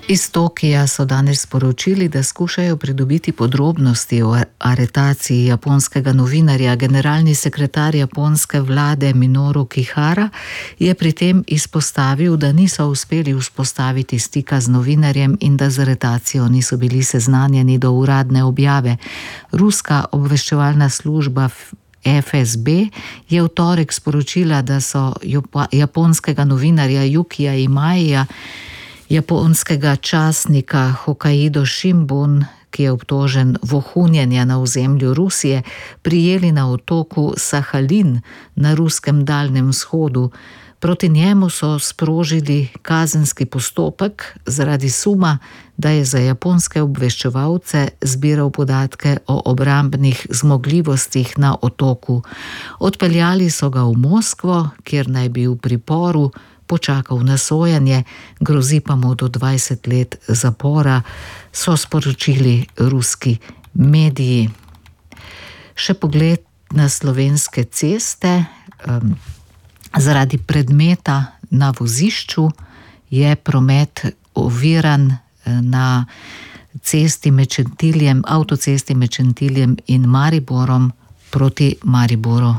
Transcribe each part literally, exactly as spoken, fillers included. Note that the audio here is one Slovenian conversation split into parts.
Iz Tokija so danes sporočili, da skušajo pridobiti podrobnosti o aretaciji japonskega novinarja. Generalni sekretar japonske vlade Minoru Kihara je pri tem izpostavil, da niso uspeli vzpostaviti stika z novinarjem in da z aretacijo niso bili seznanjeni do uradne objave. Ruska obveščevalna služba F S B je v torek sporočila, da so japonskega novinarja Yukija Imaija, japonskega časnika Hokkaido Shimbun, ki je obtožen vohunjenja na ozemlju Rusije, prijeli na otoku Sahalin na ruskem Daljnem vzhodu. Proti njemu so sprožili kazenski postopek zaradi suma, da je za japonske obveščevalce zbiral podatke o obrambnih zmogljivostih na otoku. Odpeljali so ga v Moskvo, kjer naj bi v priporu počakal na sojenje, grozi pa mu do dvajset let zapora, so sporočili ruski mediji. Še pogled na slovenske ceste. Um, zaradi predmeta na vozišču je promet oviran na cesti med Šentiljem, avtocesti med Šentiljem in Mariborom proti Mariboru.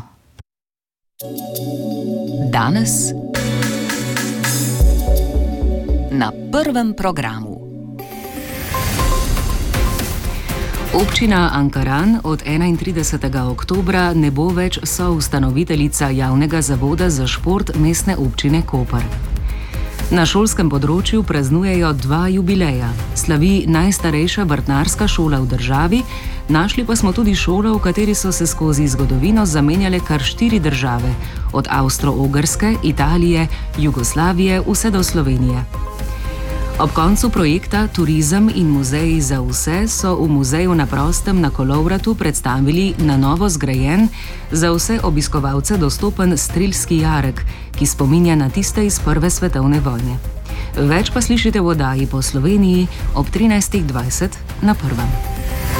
Danes na prvem programu. Občina Ankaran od enaintridesetega oktobra ne bo več soustanoviteljica javnega zavoda za šport mestne občine Koper. Na šolskem področju praznujejo dva jubileja. Slavi najstarejša vrtnarska šola v državi, našli pa smo tudi šolo, v kateri so se skozi zgodovino zamenjale kar štiri države, od Avstro-Ogrske, Italije, Jugoslavije vse do Slovenije. Ob koncu projekta Turizem in muzeji za vse so v muzeju na prostem na Kolovratu predstavili na novo zgrajen, za vse obiskovalce dostopen strelski jarek, ki spominja na tiste iz Prve svetovne vojne. Več pa slišite v oddaji Po Sloveniji ob trinajstih dvajset na prvem.